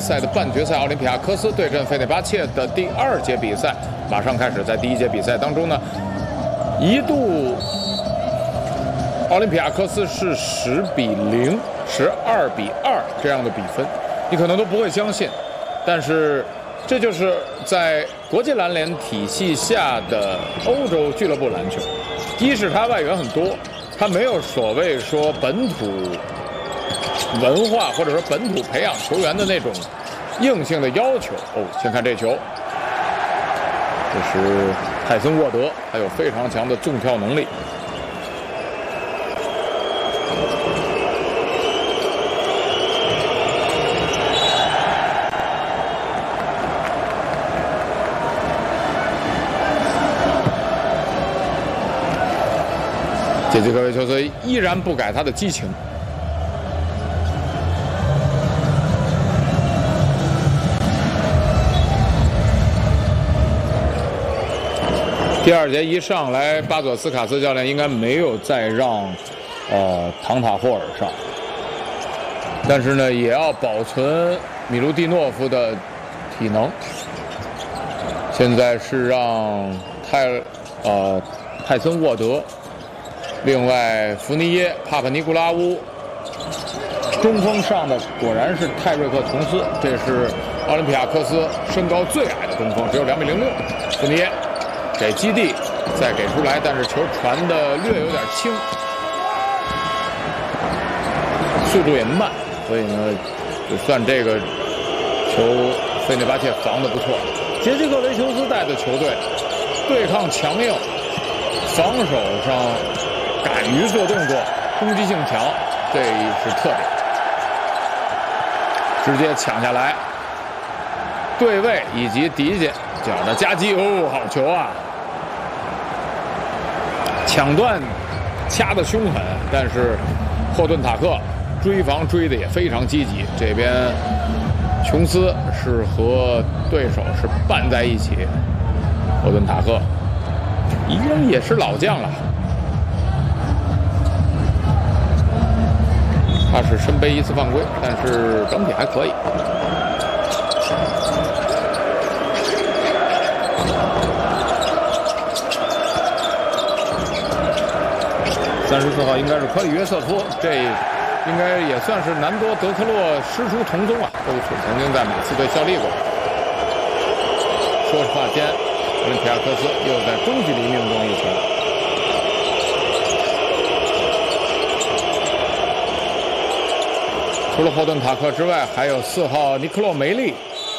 赛的半决赛，奥林匹亚科斯对阵费内巴切的第2节比赛马上开始。在第1节比赛当中呢，一度奥林匹亚科斯是10比0、12比2这样的比分，你可能都不会相信，但是这就是在国际篮联体系下的欧洲俱乐部篮球。一是它外援很多，它没有所谓说本土文化或者说本土培养球员的那种硬性的要求。先看这球，这是泰森沃德，还有非常强的纵跳能力。杰基科维丘斯依然不改他的激情。第2节一上来，巴佐斯卡斯教练应该没有再让唐塔霍尔上，但是呢，也要保存米卢蒂诺夫的体能。现在是让泰森沃德。另外，福尼耶、帕帕尼古拉乌，中锋上的果然是泰瑞克·琼斯，这是奥林匹亚科斯身高最矮的中锋，只有2米06。福尼耶给基地再给出来，但是球传的略有点轻，速度也慢，所以呢，就算这个球费内巴切防得不错。杰基克维丘斯带的球队对抗强硬，防守上敢于做动作，攻击性强，这是特点。直接抢下来，对位以及底线脚的夹击，好球啊！抢断掐得凶狠，但是霍顿塔克追防追的也非常积极。这边琼斯是和对手是绊在一起，霍顿塔克依然也是老将了。他是身背1次犯规，但是整体还可以。34号应该是科里约瑟夫，这应该也算是难多德克洛师出同宗啊，都是曾经在马刺队效力过。说话间，奥林匹亚科斯又在中距离命中一球。除了霍顿塔克之外，还有4号尼克洛梅利。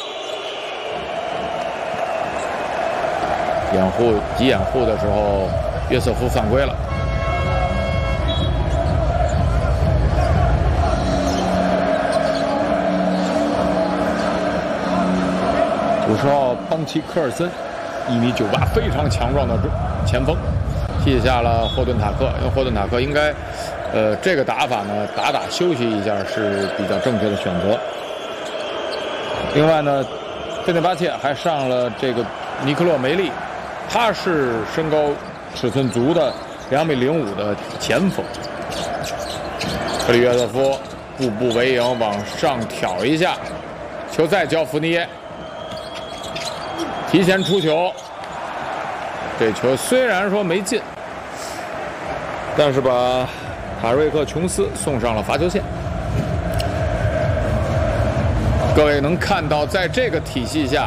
急掩护的时候，约瑟夫犯规了。50号邦奇科尔森，1米98，非常强壮的前锋，替下了霍顿塔克。因为霍顿塔克应该，这个打法呢，打休息一下是比较正确的选择。另外呢，费内巴切还上了这个尼克洛梅利，他是身高尺寸足的2米05的前锋。克里约瑟夫步步为营，往上挑一下，球再交福尼耶。提前出球，这球虽然说没进，但是把塔瑞克·琼斯送上了罚球线。各位能看到，在这个体系下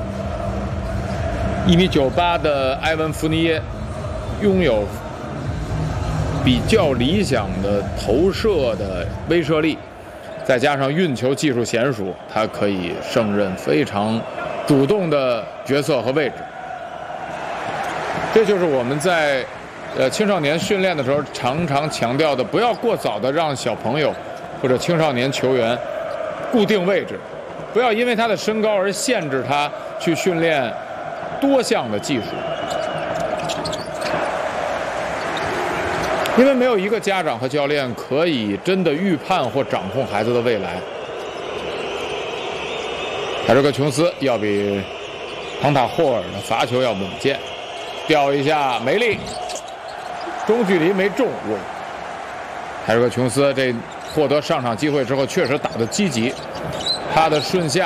，1米98的埃文·福尼耶拥有比较理想的投射的威慑力，再加上运球技术娴熟，他可以胜任非常主动的角色和位置。这就是我们在青少年训练的时候常常强调的，不要过早的让小朋友或者青少年球员固定位置，不要因为他的身高而限制他去训练多项的技术。因为没有一个家长和教练可以真的预判或掌控孩子的未来。塔瑞克·琼斯要比唐塔霍尔的罚球要稳健，吊一下梅利，中距离没中。塔瑞克·琼斯这获得上场机会之后确实打得积极，他的顺下